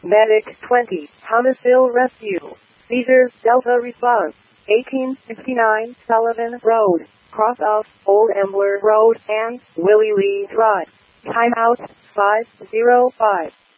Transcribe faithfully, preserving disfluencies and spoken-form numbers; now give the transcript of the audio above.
Medic twenty, Huntersville Rescue. Cedar Delta response. eighteen fifty-nine Sullivan Road, cross of Old Ambler Road and Willie Lee Drive. Timeout five zero five.